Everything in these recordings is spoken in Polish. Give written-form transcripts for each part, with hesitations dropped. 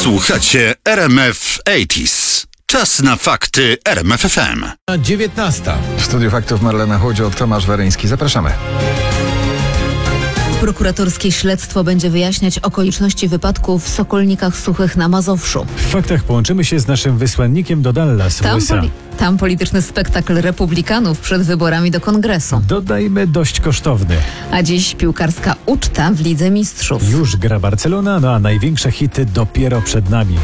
Słuchacie RMF 80s. Czas na fakty RMF FM. 19. W studiu faktów Marlena Chłodzio, Tomasz Weryński. Zapraszamy. Prokuratorskie śledztwo będzie wyjaśniać okoliczności wypadku w Sokolnikach Suchych na Mazowszu. W faktach połączymy się z naszym wysłannikiem do Dallas w USA. Tam polityczny spektakl republikanów przed wyborami do Kongresu. Dodajmy dość kosztowny. A dziś piłkarska uczta w Lidze Mistrzów. Już gra Barcelona, a największe hity dopiero przed nami.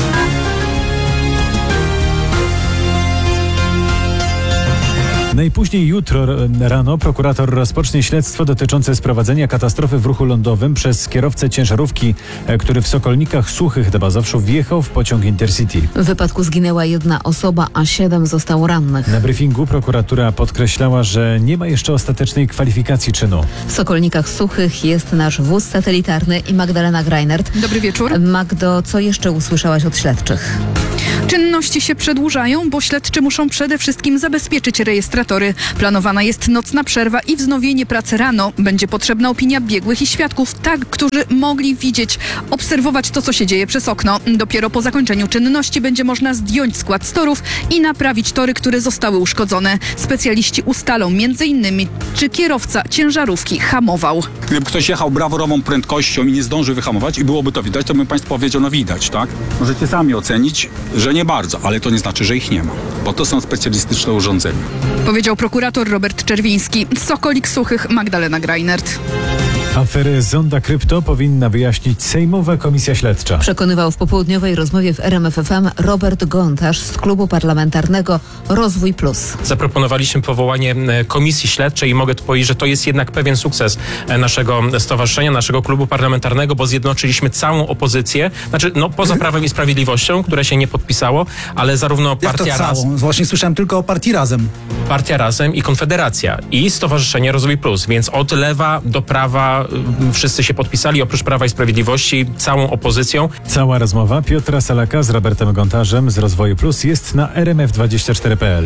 Najpóźniej jutro rano prokurator rozpocznie śledztwo dotyczące sprowadzenia katastrofy w ruchu lądowym przez kierowcę ciężarówki, który w Sokolnikach Suchych na Mazowszu wjechał w pociąg Intercity. W wypadku zginęła jedna osoba, a 7 zostało rannych. Na briefingu prokuratura podkreślała, że nie ma jeszcze ostatecznej kwalifikacji czynu. W Sokolnikach Suchych jest nasz wóz satelitarny i Magdalena Greinert. Dobry wieczór. Magdo, co jeszcze usłyszałaś od śledczych? Czynności się przedłużają, bo śledczy muszą przede wszystkim zabezpieczyć rejestratory. Planowana jest nocna przerwa i wznowienie pracy rano. Będzie potrzebna opinia biegłych i świadków, którzy mogli widzieć, obserwować to, co się dzieje przez okno. Dopiero po zakończeniu czynności będzie można zdjąć skład z torów i naprawić tory, które zostały uszkodzone. Specjaliści ustalą m.in., czy kierowca ciężarówki hamował. Gdyby ktoś jechał brawurową prędkością i nie zdążył wyhamować i byłoby to widać, to bym Państwu powiedział, no widać, tak? Możecie sami ocenić, że nie bardzo, ale to nie znaczy, że ich nie ma, bo to są specjalistyczne urządzenia. Powiedział prokurator Robert Czerwiński. Z Sokolik Suchych Magdalena Greinert. Aferę Zonda Krypto powinna wyjaśnić Sejmowa Komisja Śledcza. Przekonywał w popołudniowej rozmowie w RMF FM Robert Gontarz z klubu parlamentarnego Rozwój Plus. Zaproponowaliśmy powołanie komisji śledczej i mogę tu powiedzieć, że to jest jednak pewien sukces naszego stowarzyszenia, naszego klubu parlamentarnego, bo zjednoczyliśmy całą opozycję, poza Prawem i Sprawiedliwością, które się nie podpisało, ale zarówno Partia Razem. Właśnie słyszałem tylko o Partii Razem. Partia Razem i Konfederacja i Stowarzyszenie Rozwój Plus, więc od lewa do prawa wszyscy się podpisali, oprócz Prawa i Sprawiedliwości, całą opozycją. Cała rozmowa Piotra Salaka z Robertem Gontarzem z Rozwoju Plus jest na rmf24.pl.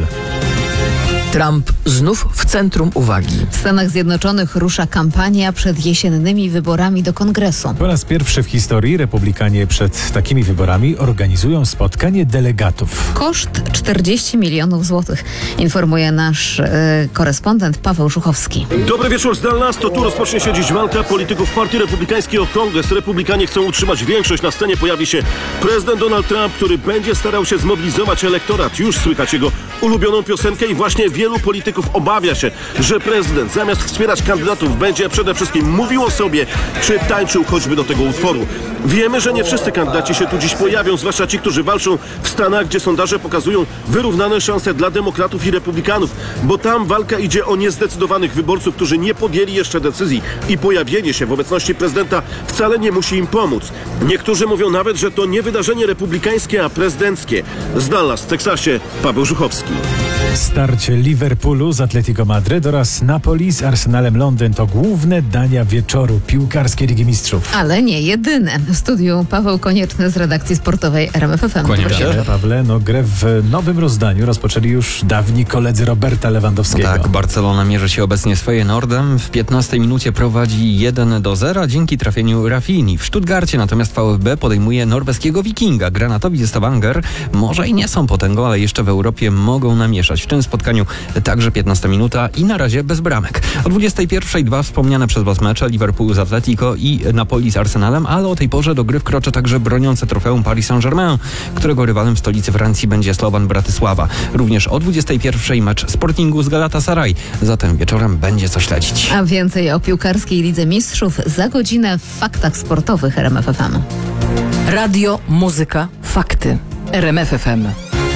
Trump znów w centrum uwagi. W Stanach Zjednoczonych rusza kampania przed jesiennymi wyborami do Kongresu. Po raz pierwszy w historii republikanie przed takimi wyborami organizują spotkanie delegatów. Koszt 40 milionów złotych, informuje nasz korespondent Paweł Żuchowski. Dobry wieczór z Dallas. To tu rozpocznie się dziś walka polityków Partii Republikańskiej o Kongres. Republikanie chcą utrzymać większość. Na scenie pojawi się prezydent Donald Trump, który będzie starał się zmobilizować elektorat. Już słychać jego ulubioną piosenkę i właśnie wielu polityków obawia się, że prezydent zamiast wspierać kandydatów będzie przede wszystkim mówił o sobie, czy tańczył choćby do tego utworu. Wiemy, że nie wszyscy kandydaci się tu dziś pojawią, zwłaszcza ci, którzy walczą w Stanach, gdzie sondaże pokazują wyrównane szanse dla demokratów i republikanów, bo tam walka idzie o niezdecydowanych wyborców, którzy nie podjęli jeszcze decyzji i pojawienie się w obecności prezydenta wcale nie musi im pomóc. Niektórzy mówią nawet, że to nie wydarzenie republikańskie, a prezydenckie. Z Dallas w Teksasie Paweł Żuchowski. Starcie Liverpoolu z Atletico Madryt oraz Napoli z Arsenalem Londyn to główne dania wieczoru piłkarskiej Ligi Mistrzów. Ale nie jedyne. W studiu Paweł Konieczny z redakcji sportowej RMF FM. Pawle, grę w nowym rozdaniu rozpoczęli już dawni koledzy Roberta Lewandowskiego. Tak, Barcelona mierzy się obecnie z Feyenoordem. W 15 minucie prowadzi 1-0 dzięki trafieniu Rafini. W Stuttgarcie natomiast VfB podejmuje norweskiego Wikinga. Granatowi Stavanger może i nie są potęgą, ale jeszcze w Europie mogą namieszać. W tym spotkaniu także 15 minuta i na razie bez bramek. O 21:00 dwa wspomniane przez Was mecze Liverpoolu z Atletico i Napoli z Arsenalem, ale o tej porze do gry wkroczy także broniące trofeum Paris Saint-Germain, którego rywalem w stolicy Francji będzie Slovan Bratysława. Również o 21:00 mecz Sportingu z Galatasaray. Zatem wieczorem będzie co śledzić. A więcej o piłkarskiej Lidze Mistrzów za godzinę w faktach sportowych RMF FM. Radio, muzyka, fakty. RMF FM.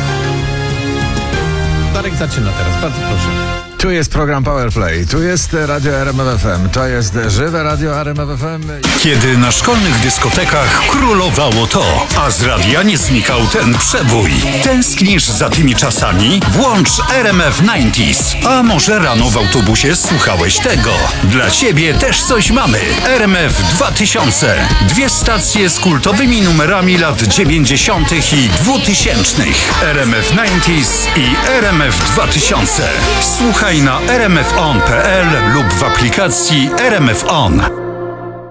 Darek zaczyna teraz, bardzo proszę. Tu jest program Powerplay, tu jest radio RMF FM, to jest żywe radio RMF FM. Kiedy na szkolnych dyskotekach królowało to, a z radia nie znikał ten przebój. Tęsknisz za tymi czasami? Włącz RMF 90s. A może rano w autobusie słuchałeś tego? Dla ciebie też coś mamy. RMF 2000. 2 stacje z kultowymi numerami lat 90. i 2000. RMF 90s i RMF 2000. Słuchaj na rmfon.pl lub w aplikacji RMF On.